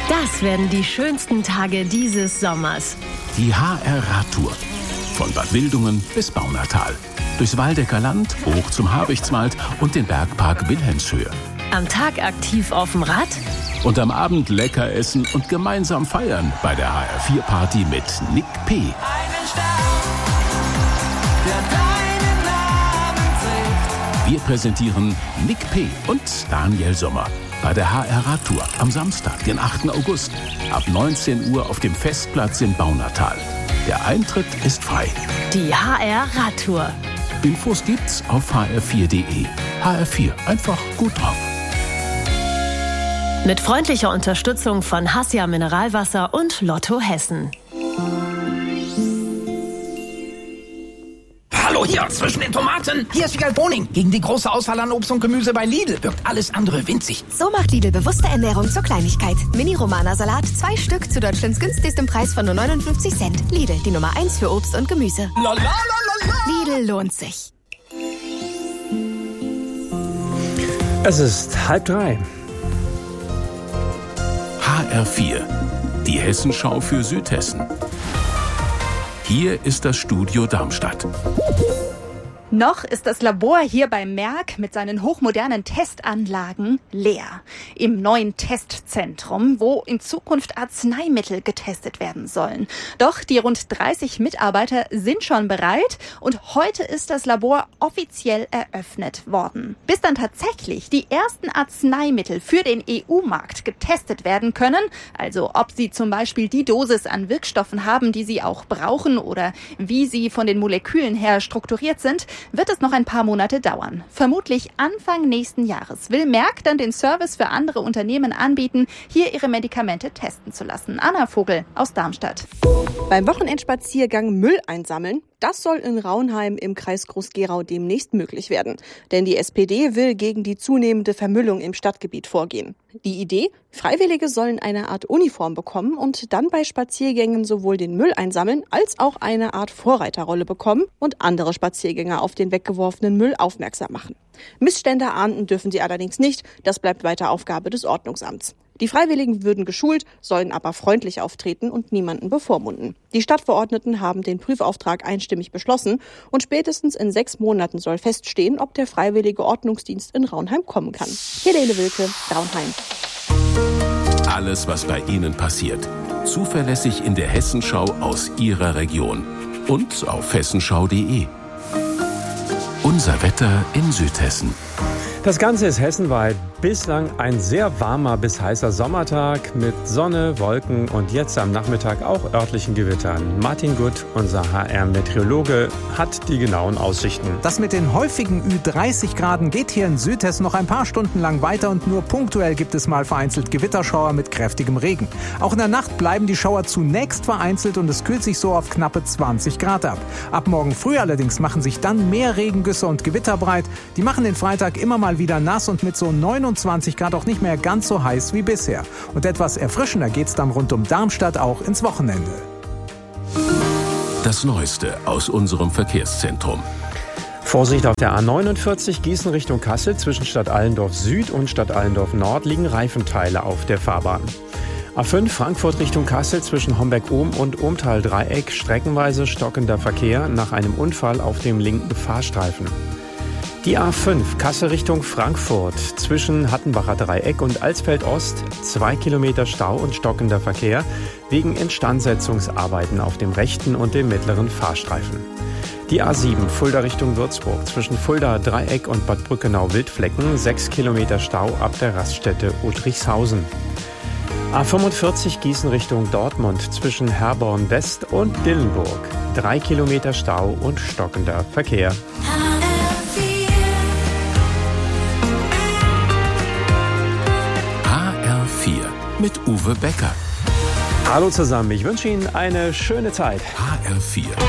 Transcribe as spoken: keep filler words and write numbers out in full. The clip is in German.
Das werden die schönsten Tage dieses Sommers. Die H R-Radtour. Von Bad Wildungen bis Baunatal. Durchs Waldecker Land, hoch zum Habichtswald und den Bergpark Wilhelmshöhe. Am Tag aktiv auf dem Rad. Und am Abend lecker essen und gemeinsam feiern bei der H R vier Party mit Nick P. Einen Stern, der deinen Namen trägt. Wir präsentieren Nick P. und Daniel Sommer bei der H R-Radtour am Samstag, den achten August, ab neunzehn Uhr auf dem Festplatz in Baunatal. Der Eintritt ist frei. Die H R-Radtour. Infos gibt's auf h r vier punkt de. H R vier, einfach gut drauf. Mit freundlicher Unterstützung von Hassia Mineralwasser und Lotto Hessen. Hallo hier, zwischen den Tomaten. Hier ist Wiegald Boning. Gegen die große Auswahl an Obst und Gemüse bei Lidl wirkt alles andere winzig. So macht Lidl bewusste Ernährung zur Kleinigkeit. Mini-Romana-Salat, zwei Stück zu Deutschlands günstigstem Preis von nur neunundfünfzig Cent. Lidl, die Nummer eins für Obst und Gemüse. La, la, la, la, la. Lidl lohnt sich. Es ist halb drei. H R vier, die Hessenschau für Südhessen. Hier ist das Studio Darmstadt. Noch ist das Labor hier bei Merck mit seinen hochmodernen Testanlagen leer. Im neuen Testzentrum, wo in Zukunft Arzneimittel getestet werden sollen. Doch die rund dreißig Mitarbeiter sind schon bereit und heute ist das Labor offiziell eröffnet worden. Bis dann tatsächlich die ersten Arzneimittel für den E U-Markt getestet werden können, also ob sie zum Beispiel die Dosis an Wirkstoffen haben, die sie auch brauchen oder wie sie von den Molekülen her strukturiert sind, wird es noch ein paar Monate dauern. Vermutlich Anfang nächsten Jahres will Merck dann den Service für andere Unternehmen anbieten, hier ihre Medikamente testen zu lassen. Anna Vogel aus Darmstadt. Beim Wochenendspaziergang Müll einsammeln, das soll in Raunheim im Kreis Groß-Gerau demnächst möglich werden. Denn die S P D will gegen die zunehmende Vermüllung im Stadtgebiet vorgehen. Die Idee? Freiwillige sollen eine Art Uniform bekommen und dann bei Spaziergängen sowohl den Müll einsammeln, als auch eine Art Vorreiterrolle bekommen und andere Spaziergänger auf den weggeworfenen Müll aufmerksam machen. Missstände ahnden dürfen sie allerdings nicht, das bleibt weiter Aufgabe des Ordnungsamts. Die Freiwilligen würden geschult, sollen aber freundlich auftreten und niemanden bevormunden. Die Stadtverordneten haben den Prüfauftrag einstimmig beschlossen und spätestens in sechs Monaten soll feststehen, ob der freiwillige Ordnungsdienst in Raunheim kommen kann. Helene Wilke, Raunheim. Alles, was bei Ihnen passiert, zuverlässig in der Hessenschau aus Ihrer Region und auf hessenschau punkt de. Unser Wetter in Südhessen. Das Ganze ist hessenweit bislang ein sehr warmer bis heißer Sommertag mit Sonne, Wolken und jetzt am Nachmittag auch örtlichen Gewittern. Martin Gutt, unser H R-Meteorologe, hat die genauen Aussichten. Das mit den häufigen Ü dreißig Graden geht hier in Südhessen noch ein paar Stunden lang weiter und nur punktuell gibt es mal vereinzelt Gewitterschauer mit kräftigem Regen. Auch in der Nacht bleiben die Schauer zunächst vereinzelt und es kühlt sich so auf knappe zwanzig Grad ab. Ab morgen früh allerdings machen sich dann mehr Regengüsse und Gewitter breit. Die machen den Freitag immer mal wieder nass und mit so neunundzwanzig Grad auch nicht mehr ganz so heiß wie bisher. Und etwas erfrischender geht's dann rund um Darmstadt auch ins Wochenende. Das Neueste aus unserem Verkehrszentrum. Vorsicht auf der A neunundvierzig Gießen Richtung Kassel zwischen Stadt Allendorf Süd und Stadt Allendorf Nord liegen Reifenteile auf der Fahrbahn. A fünf Frankfurt Richtung Kassel zwischen Homberg-Ohm und Ohmtal-Dreieck streckenweise stockender Verkehr nach einem Unfall auf dem linken Fahrstreifen. Die A fünf Kassel Richtung Frankfurt zwischen Hattenbacher Dreieck und Alsfeld Ost zwei Kilometer Stau und stockender Verkehr wegen Instandsetzungsarbeiten auf dem rechten und dem mittleren Fahrstreifen. Die A sieben Fulda Richtung Würzburg zwischen Fulda Dreieck und Bad Brückenau-Wildflecken sechs Kilometer Stau ab der Raststätte Udrichshausen. A fünfundvierzig Gießen Richtung Dortmund zwischen Herborn West und Dillenburg drei Kilometer Stau und stockender Verkehr. Mit Uwe Becker. Hallo zusammen, ich wünsche Ihnen eine schöne Zeit. H R vier.